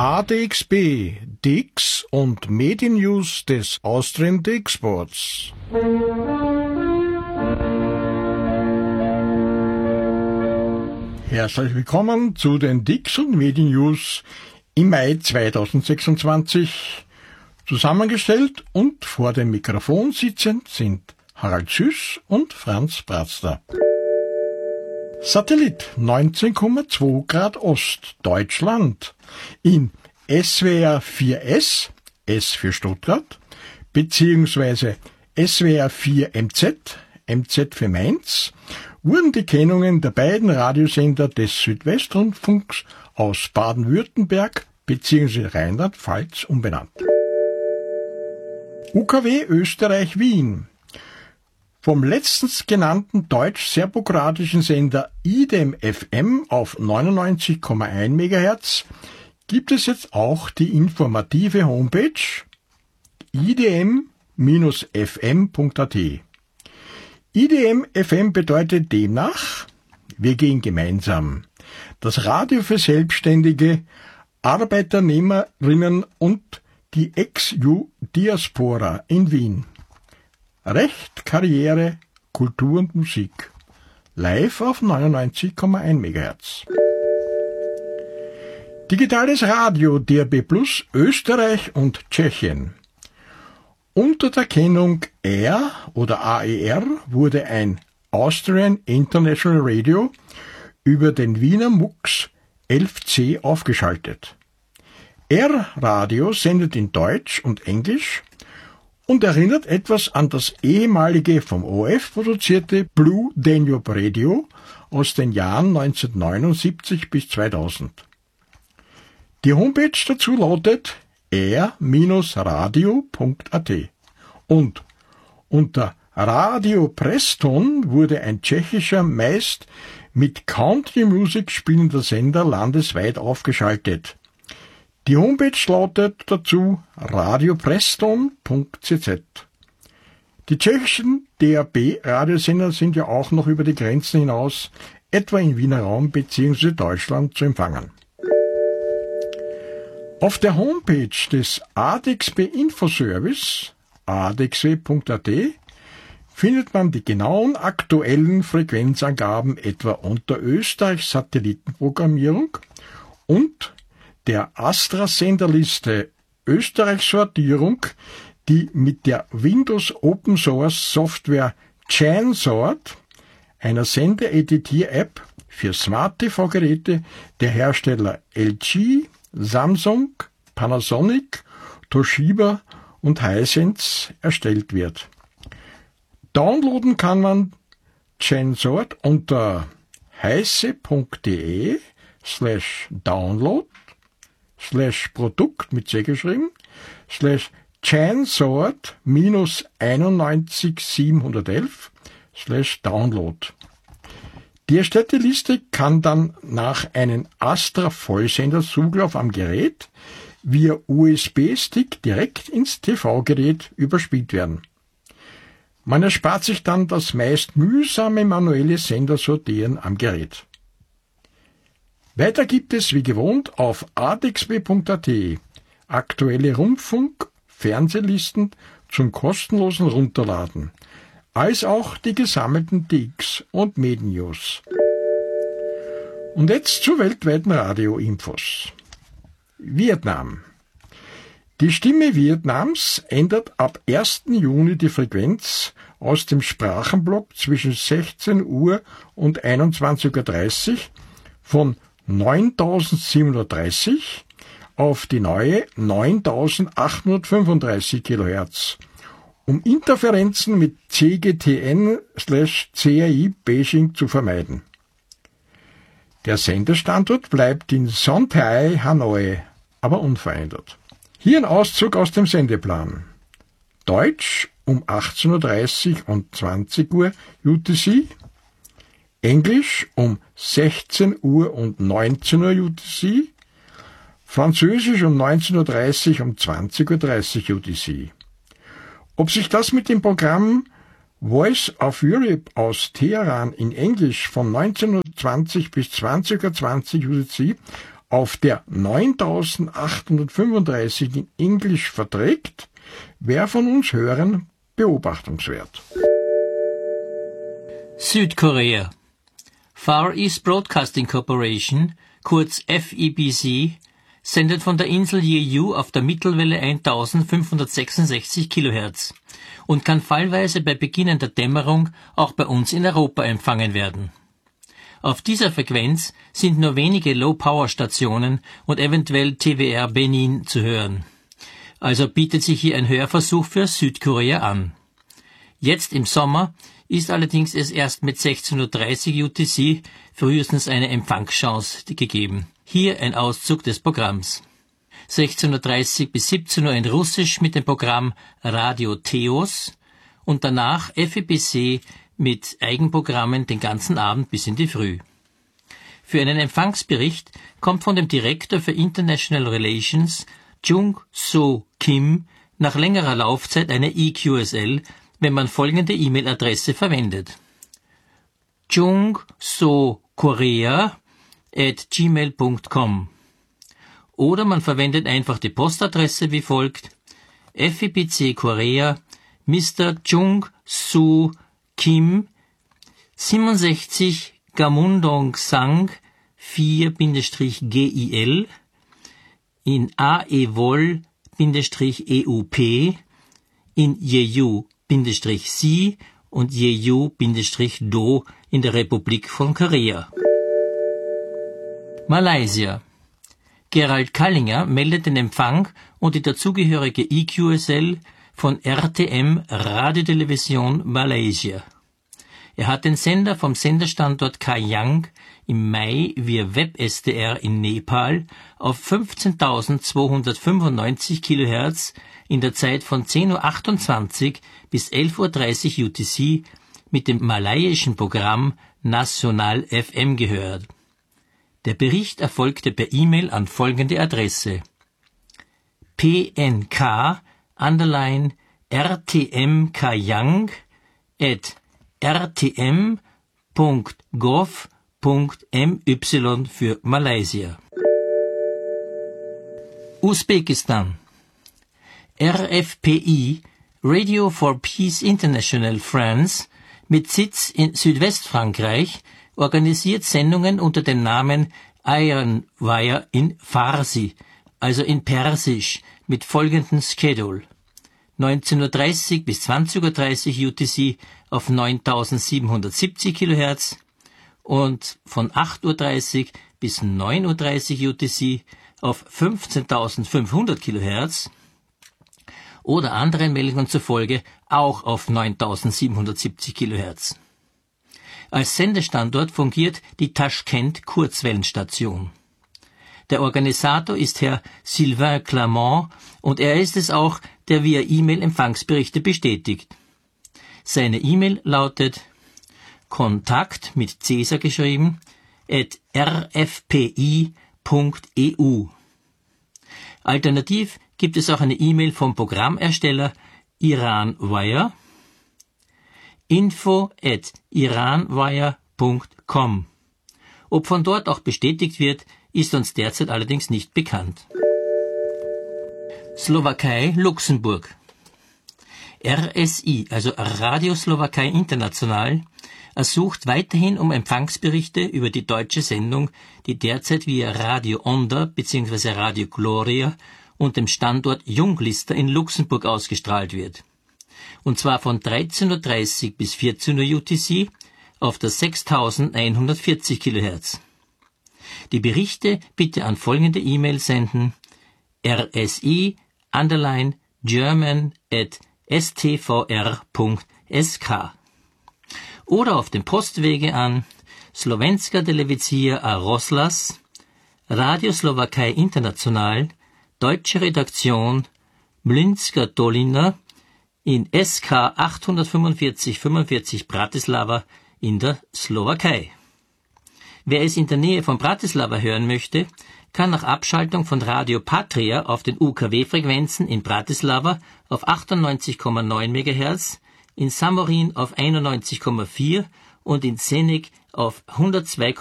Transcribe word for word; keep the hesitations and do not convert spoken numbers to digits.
A D X B, D I X und Mediennews des Austrian D I X-Boards. Herzlich willkommen zu den D I X und Mediennews im Mai zweitausendsechsundzwanzig. Zusammengestellt und vor dem Mikrofon sitzend sind Harald Süß und Franz Bratzler. Satellit neunzehn Komma zwei Grad Ost, Deutschland, in S W R vier S, S für Stuttgart, beziehungsweise S W R vier M Z, M Z für Mainz, wurden die Kennungen der beiden Radiosender des Südwestrundfunks aus Baden-Württemberg bzw. Rheinland-Pfalz umbenannt. U K W Österreich Wien. Vom letztens genannten deutsch-serbokroatischen Sender I D M F M auf neunundneunzig Komma eins Megahertz gibt es jetzt auch die informative Homepage i d m Bindestrich f m Punkt a t. I D M F M bedeutet demnach, wir gehen gemeinsam. Das Radio für Selbstständige, Arbeiternehmerinnen und die Ex-Ju-Diaspora in Wien. Recht, Karriere, Kultur und Musik. Live auf neunundneunzig Komma eins Megahertz. Digitales Radio D A B Plus Österreich und Tschechien. Unter der Kennung R oder A E R wurde ein Austrian International Radio über den Wiener MUX elf C aufgeschaltet. R-Radio sendet in Deutsch und Englisch und erinnert etwas an das ehemalige vom O R F produzierte Blue Danube Radio aus den Jahren neunzehnhundertneunundsiebzig bis zweitausend. Die Homepage dazu lautet r radio Punkt a t und unter Radio Preston wurde ein tschechischer, meist mit Country Music spielender Sender landesweit aufgeschaltet. Die Homepage lautet dazu radiopreston Punkt c z. Die tschechischen D A B-Radiosender sind ja auch noch über die Grenzen hinaus, etwa im Wiener Raum bzw. Deutschland, zu empfangen. Auf der Homepage des A D X B Infoservice, a d x b Punkt a t, findet man die genauen aktuellen Frequenzangaben etwa unter Österreichs Satellitenprogrammierung und der Astra-Senderliste Österreichs Sortierung, die mit der Windows Open Source Software Chansort, einer Sendeeditier-App für Smart-T V-Geräte der Hersteller L G, Samsung, Panasonic, Toshiba und Hisense erstellt wird. Downloaden kann man Chansort unter heise.de slash download slash Produkt mit C geschrieben, slash Chansort minus einundneunzig siebenhundertelf slash Download. Die erstellte Liste kann dann nach einem Astra-Vollsender-Zuglauf am Gerät via U S B-Stick direkt ins T V-Gerät überspielt werden. Man erspart sich dann das meist mühsame manuelle Sendersortieren am Gerät. Weiter gibt es wie gewohnt auf a d x b Punkt a t aktuelle Rundfunk-, Fernsehlisten zum kostenlosen Runterladen, als auch die gesammelten D I X- und Mediennews. Und jetzt zu weltweiten Radioinfos. Vietnam. Die Stimme Vietnams ändert ab ersten Juni die Frequenz aus dem Sprachenblock zwischen sechzehn Uhr und einundzwanzig Uhr dreißig von neuntausendsiebenhundertdreißig auf die neue neuntausendachthundertfünfunddreißig Kilohertz, um Interferenzen mit C G T N slash C R I Beijing zu vermeiden. Der Sendestandort bleibt in Son Thai, Hanoi, aber unverändert. Hier ein Auszug aus dem Sendeplan. Deutsch um achtzehn Uhr dreißig und zwanzig Uhr U T C, Englisch um sechzehn Uhr und neunzehn Uhr U T C, Französisch um neunzehn Uhr dreißig und zwanzig Uhr dreißig U T C. Ob sich das mit dem Programm Voice of Europe aus Teheran in Englisch von neunzehn Uhr zwanzig bis zwanzig Uhr zwanzig U T C auf der neuntausendachthundertfünfunddreißig in Englisch verträgt, wäre von uns Hörern beobachtungswert. Südkorea. Far East Broadcasting Corporation, kurz F E B C, sendet von der Insel Jeju auf der Mittelwelle eintausendfünfhundertsechsundsechzig Kilohertz und kann fallweise bei beginnender Dämmerung auch bei uns in Europa empfangen werden. Auf dieser Frequenz sind nur wenige Low-Power-Stationen und eventuell T W R Benin zu hören. Also bietet sich hier ein Hörversuch für Südkorea an. Jetzt im Sommer ist allerdings es erst mit sechzehn Uhr dreißig U T C frühestens eine Empfangschance gegeben. Hier ein Auszug des Programms. sechzehn Uhr dreißig bis siebzehn Uhr in Russisch mit dem Programm Radio Theos und danach F E B C mit Eigenprogrammen den ganzen Abend bis in die Früh. Für einen Empfangsbericht kommt von dem Direktor für International Relations, Jung So Kim, nach längerer Laufzeit eine E Q S L, wenn man folgende E-Mail-Adresse verwendet: jung so korea at gmail punkt com. Oder man verwendet einfach die Postadresse wie folgt: F E B C Korea, Mister Jung Soo Kim, siebenundsechzig Gamundong-sang vier G I L in A E W O L-E U P in Jeju-Si und Jeju-Do in der Republik von Korea. Malaysia. Gerald Kallinger meldet den Empfang und die dazugehörige E Q S L von R T M Radiotelevision Malaysia. Er hat den Sender vom Senderstandort Kayang im Mai via Web-S D R in Nepal auf fünfzehntausendzweihundertfünfundneunzig Kilohertz in der Zeit von zehn Uhr achtundzwanzig bis elf Uhr dreißig U T C mit dem malayischen Programm National F M gehört. Der Bericht erfolgte per E-Mail an folgende Adresse: P N K underline R T M Kayang at r t m punkt gov punkt m y für Malaysia. Usbekistan. R F P I, Radio for Peace International France, mit Sitz in Südwestfrankreich, organisiert Sendungen unter dem Namen Iron Wire in Farsi, also in Persisch, mit folgendem Schedule: neunzehn Uhr dreißig bis zwanzig Uhr dreißig U T C auf neuntausendsiebenhundertsiebzig Kilohertz und von acht Uhr dreißig bis neun Uhr dreißig U T C auf fünfzehntausendfünfhundert Kilohertz oder anderen Meldungen zufolge auch auf neuntausendsiebenhundertsiebzig Kilohertz. Als Sendestandort fungiert die Taschkent Kurzwellenstation. Der Organisator ist Herr Sylvain Clamant und er ist es auch, der via E-Mail Empfangsberichte bestätigt. Seine E-Mail lautet kontakt mit Cäsar geschrieben at r f p i punkt e u. Alternativ gibt es auch eine E-Mail vom Programmersteller Iran Wire info at iranwire punkt com. Ob von dort auch bestätigt wird, ist uns derzeit allerdings nicht bekannt. Slowakei, Luxemburg. R S I, also Radio Slowakei International, ersucht weiterhin um Empfangsberichte über die deutsche Sendung, die derzeit via Radio Onda bzw. Radio Gloria und dem Standort Junglister in Luxemburg ausgestrahlt wird. Und zwar von dreizehn Uhr dreißig bis vierzehn Uhr U T C auf der sechstausendeinhundertvierzig Kilohertz. Die Berichte bitte an folgende E-Mail senden: R S I underline German at s t v r punkt s k oder auf dem Postwege an Slovenska Televizija a Roslas, Radio Slowakei International, Deutsche Redaktion, Mlynska Dolina in S K achthundertfünfundvierzig fünfundvierzig Bratislava in der Slowakei. Wer es in der Nähe von Bratislava hören möchte, kann nach Abschaltung von Radio Patria auf den U K W-Frequenzen in Bratislava auf achtundneunzig Komma neun Megahertz, in Samorin auf einundneunzig Komma vier und in Senik auf hundertzwei